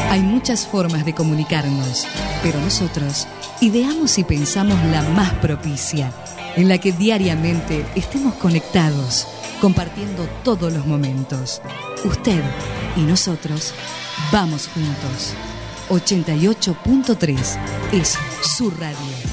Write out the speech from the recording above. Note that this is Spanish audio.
Hay muchas formas de comunicarnos, pero nosotros ideamos y pensamos la más propicia, en la que diariamente estemos conectados, compartiendo todos los momentos. Usted y nosotros vamos juntos. 88.3 es su radio.